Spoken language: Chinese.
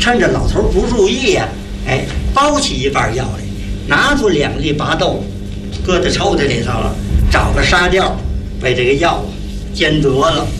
趁着老头不注意呀，哎，包起一半药来，拿出2粒拔豆，搁在抽屉里头了，找个沙吊，把这个药煎得了。